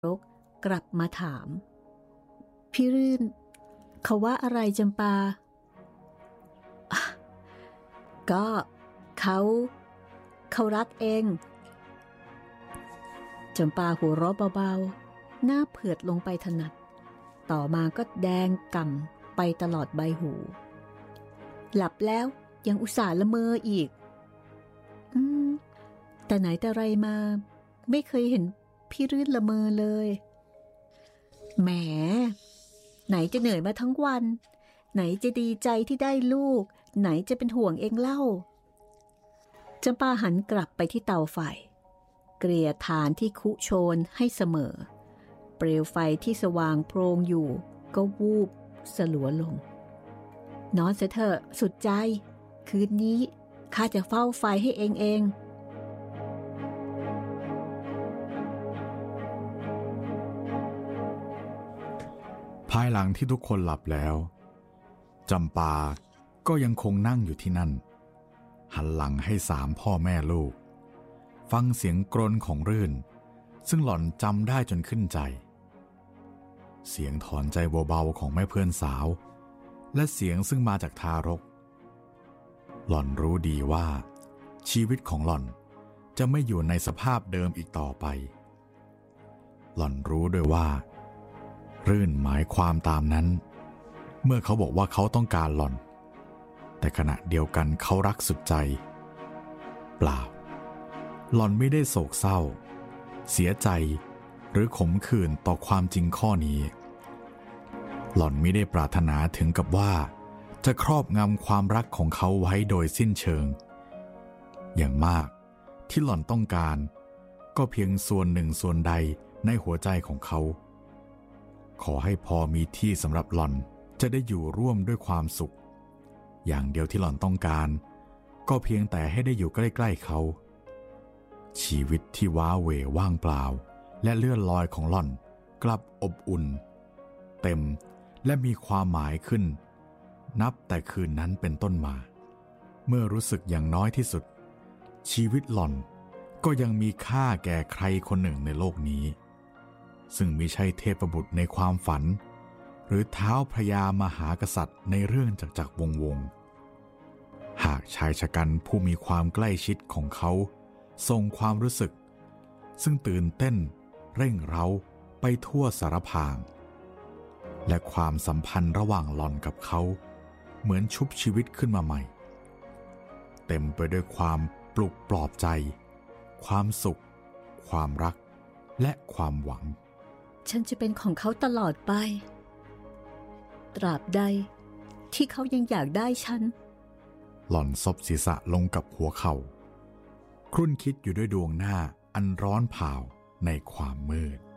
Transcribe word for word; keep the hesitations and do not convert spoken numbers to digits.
รกกลับมาถามพี่รื่นเขาว่าอะไรจำปาก็เขาเขารักเองจำปาหัวเราะเบาๆหน้าเผือดลงไปถนัดต่อมาก็แดงก่ำไปตลอดใบหูหลับแล้วยังอุตส่าห์ละเมออีกอืมแต่ไหนแต่ไรมาไม่เคยเห็นพี่รื่นละเมอเลยแหมไหนจะเหนื่อยมาทั้งวันไหนจะดีใจที่ได้ลูกไหนจะเป็นห่วงเองเล่าจำปาหันกลับไปที่เตาไฟเกลี่ยฐานที่คุโชนให้เสมอเปลวไฟที่สว่างโพลงอยู่ก็วูบสลัวลงนอนเสียเถอะสุดใจคืนนี้ข้าจะเฝ้าไฟให้เองเองภายหลังที่ทุกคนหลับแล้วจำปาก็ยังคงนั่งอยู่ที่นั่นหันหลังให้สามพ่อแม่ลูกฟังเสียงกรนของรื่นซึ่งหล่อนจำได้จนขึ้นใจเสียงถอนใจเบาๆของแม่เพื่อนสาวและเสียงซึ่งมาจากทารกหล่อนรู้ดีว่าชีวิตของหล่อนจะไม่อยู่ในสภาพเดิมอีกต่อไปหล่อนรู้ด้วยว่ารื่นหมายความตามนั้นเมื่อเขาบอกว่าเขาต้องการหล่อนแต่ขณะเดียวกันเขารักสุดใจเปล่าหล่อนไม่ได้โศกเศร้าเสียใจหรือขมขื่นต่อความจริงข้อนี้หล่อนไม่ได้ปรารถนาถึงกับว่าจะครอบงำความรักของเขาไว้โดยสิ้นเชิงอย่างมากที่หล่อนต้องการก็เพียงส่วนหนึ่งส่วนใดในหัวใจของเขาขอให้พอมีที่สำหรับหล่อนจะได้อยู่ร่วมด้วยความสุขอย่างเดียวที่หล่อนต้องการก็เพียงแต่ให้ได้อยู่ใกล้ๆเขาชีวิตที่ว้าเหวว่างเปล่าและเลื่อนลอยของหล่อนกลับอบอุ่นเต็มและมีความหมายขึ้นนับแต่คืนนั้นเป็นต้นมาเมื่อรู้สึกอย่างน้อยที่สุดชีวิตหล่อนก็ยังมีค่าแก่ใครคนหนึ่งในโลกนี้ซึ่งมิใช่เทพบุตรในความฝันหรือเท้าพระยามหากษัตริย์ในเรื่องจักรจักรวงศ์วงศ์หากชายชะกันผู้มีความใกล้ชิดของเขาทรงความรู้สึกซึ่งตื่นเต้นเร่งเร้าไปทั่วสารพางและความสัมพันธ์ระหว่างหล่อนกับเขาเหมือนชุบชีวิตขึ้นมาใหม่เต็มไปด้วยความปลุกปลอบใจความสุขความรักและความหวังฉันจะเป็นของเขาตลอดไปตราบใดที่เขายังอยากได้ฉันหล่อนซบศีรษะลงกับหัวเข่าครุ่นคิดอยู่ด้วยดวงหน้าอันร้อนเผาในความมืด